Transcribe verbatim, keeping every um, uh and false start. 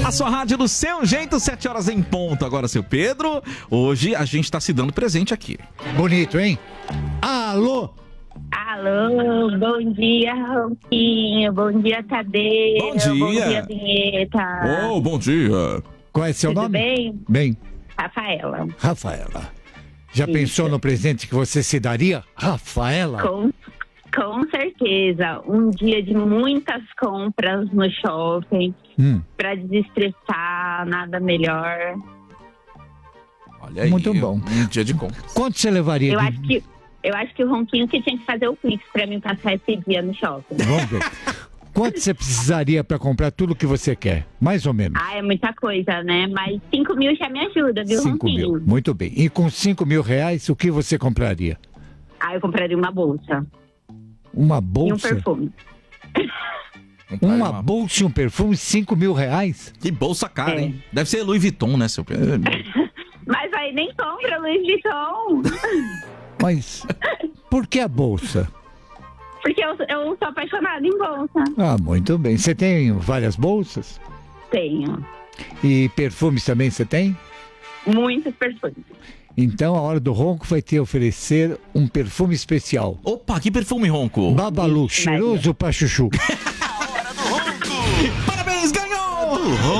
A sua rádio do seu jeito, sete horas em ponto. Agora, seu Pedro, hoje a gente tá se dando presente aqui. Bonito, hein? Alô? Alô, bom dia, Ronquinho. Bom dia, Tadeu. Bom dia. Bom dia, Vinheta. Oh, bom dia. Qual é seu Tudo nome? bem? Bem, Rafaela. Rafaela. Já Isso. pensou no presente que você se daria? Rafaela? Com, com certeza. Um dia de muitas compras no shopping. Hum. Pra desestressar, nada melhor. Olha aí. Muito bom. Um dia de compra. Quanto você levaria Eu de... acho que, eu acho que o Ronquinho que tinha que fazer o Pix pra mim passar esse dia no shopping. Vamos ver. Quanto você precisaria para comprar tudo que você quer? Mais ou menos. Ah, é muita coisa, né? Mas cinco mil já me ajuda, viu, cinco Ronquinho? mil. Muito bem. E com cinco mil reais, o que você compraria? Ah, eu compraria uma bolsa Uma e um bolsa? perfume. Uma bolsa e um perfume, cinco mil reais? Que bolsa cara, É. hein? Deve ser Louis Vuitton, né, seu Pedro? Mas aí nem compra Louis Vuitton. Mas por que a bolsa? Porque eu, eu sou apaixonada em bolsa. Ah, muito bem. Você tem várias bolsas? Tenho E perfumes também você tem? muitos perfumes. Então a hora do ronco vai te oferecer um perfume especial. Opa, que perfume ronco. Babalu, cheiroso pra chuchu. Parabéns, ganhou!